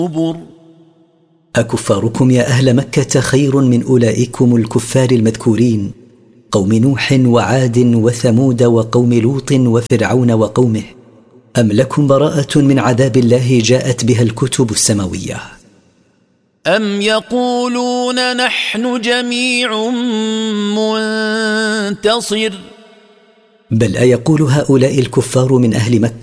أكفاركم يا أهل مكة خير من أولئكم الكفار المذكورين، قوم نوح وعاد وثمود وقوم لوط وفرعون وقومه، أم لكم براءة من عذاب الله جاءت بها الكتب السماوية؟ أم يقولون نحن جميع منتصر؟ بل أيقول هؤلاء الكفار من أهل مكة